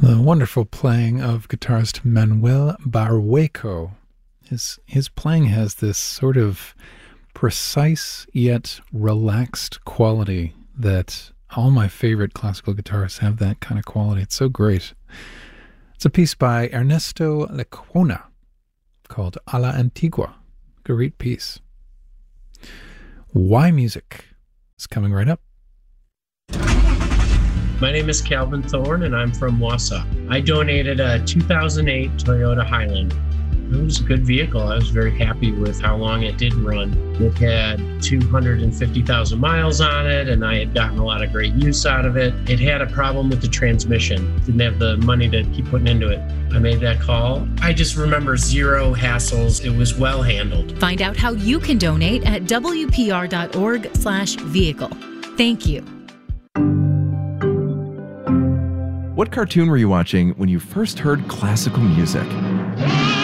The wonderful playing of guitarist Manuel Barrueco. His playing has this sort of precise yet relaxed quality that all my favorite classical guitarists have that kind of quality. It's so great. It's a piece by Ernesto Lecuona called A la Antigua. Great piece. Why Music is coming right up. My name is Calvin Thorne, and I'm from Wausau. I donated a 2008 Toyota Highland. It was a good vehicle. I was very happy with how long it did run. It had 250,000 miles on it, and I had gotten a lot of great use out of it. It had a problem with the transmission. Didn't have the money to keep putting into it. I made that call. I just remember zero hassles. It was well handled. Find out how you can donate at wpr.org/vehicle. Thank you. What cartoon were you watching when you first heard classical music?